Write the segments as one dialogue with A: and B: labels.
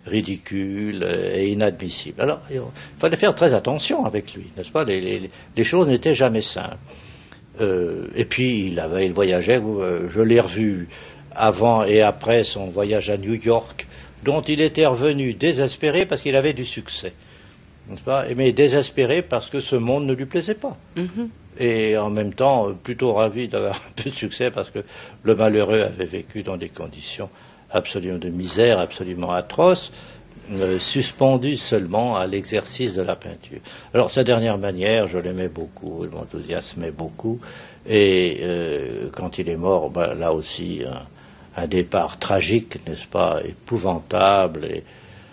A: ridicule et inadmissible. Alors, il fallait faire très attention avec lui, n'est-ce pas? Les choses n'étaient jamais simples. Et puis, il voyageait, je l'ai revu avant et après son voyage à New York, dont il était revenu désespéré parce qu'il avait du succès, n'est-ce pas? Mais désespéré parce que ce monde ne lui plaisait pas. Mm-hmm. Et en même temps, plutôt ravi d'avoir un peu de succès parce que le malheureux avait vécu dans des conditions absolument de misère, absolument atroces, suspendu seulement à l'exercice de la peinture. Alors sa dernière manière, je l'aimais beaucoup, il m'enthousiasmait beaucoup, et quand il est mort, là aussi un départ tragique, n'est-ce pas, épouvantable et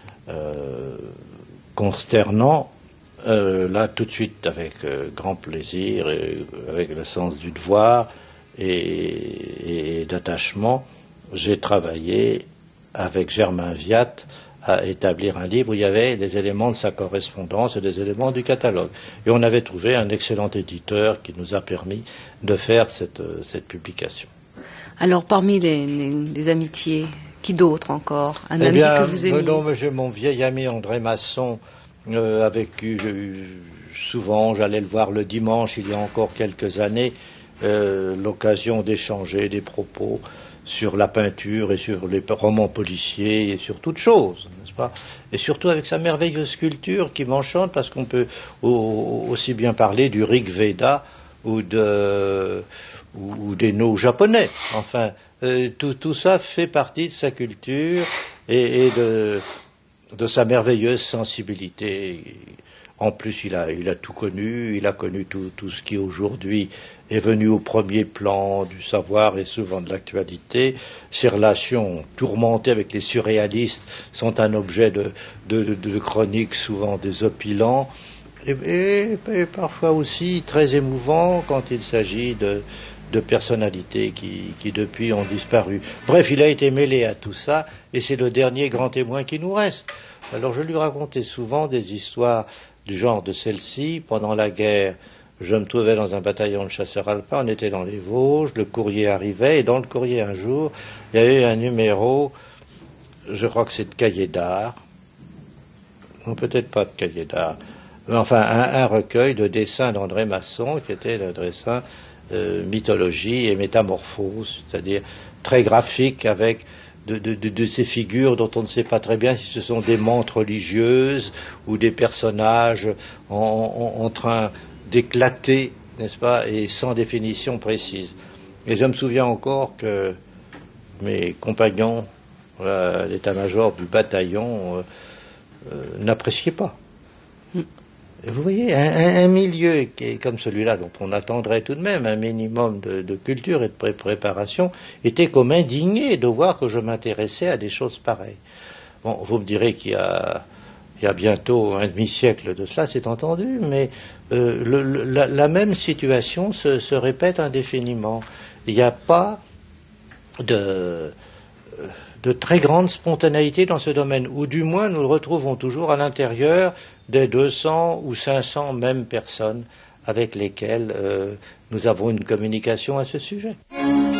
A: consternant, là tout de suite avec grand plaisir, et avec le sens du devoir et d'attachement, j'ai travaillé avec Germain Viat à établir un livre où il y avait des éléments de sa correspondance et des éléments du catalogue. Et on avait trouvé un excellent éditeur qui nous a permis de faire cette publication.
B: Alors, parmi les amitiés, qui d'autre encore? Un ami que vous aimez?
A: Non, j'ai mon vieil ami André Masson, avec qui souvent j'allais le voir le dimanche, il y a encore quelques années, l'occasion d'échanger des propos sur la peinture et sur les romans policiers et sur toutes choses, n'est-ce pas? Et surtout avec sa merveilleuse culture qui m'enchante parce qu'on peut aussi bien parler du Rig Veda ou des no japonais. Enfin, tout ça fait partie de sa culture et de sa merveilleuse sensibilité. En plus, il a tout connu, il a connu tout ce qui aujourd'hui est venu au premier plan du savoir et souvent de l'actualité. Ses relations tourmentées avec les surréalistes sont un objet de chroniques souvent désopilant et parfois aussi très émouvant quand il s'agit de personnalités qui depuis ont disparu. Bref, il a été mêlé à tout ça et c'est le dernier grand témoin qui nous reste. Alors je lui racontais souvent des histoires du genre de celle-ci. Pendant la guerre, je me trouvais dans un bataillon de chasseurs alpins, on était dans les Vosges, le courrier arrivait, et dans le courrier un jour, il y avait un numéro, je crois que c'est de Cahiers d'art, ou peut-être pas de Cahiers d'art, mais enfin un recueil de dessins d'André Masson, qui était le dessin mythologie et métamorphose, c'est-à-dire très graphique avec de ces figures dont on ne sait pas très bien si ce sont des mantes religieuses ou des personnages en train d'éclater, n'est-ce pas, et sans définition précise. Et je me souviens encore que mes compagnons, l'état-major du bataillon, n'appréciaient pas. Et vous voyez, un milieu qui est comme celui-là, dont on attendrait tout de même un minimum de culture et de préparation, était comme indigné de voir que je m'intéressais à des choses pareilles. Bon, vous me direz qu'il y a bientôt un demi-siècle de cela, c'est entendu, mais la même situation se répète indéfiniment. Il n'y a pas de très grande spontanéité dans ce domaine, ou du moins nous le retrouvons toujours à l'intérieur des 200 ou 500 mêmes personnes avec lesquelles nous avons une communication à ce sujet.